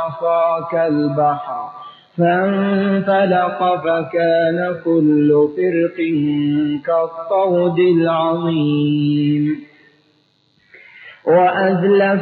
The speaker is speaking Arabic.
عصاك البحر فانفلق فكان كل فرق كالطود العظيم. وأزلف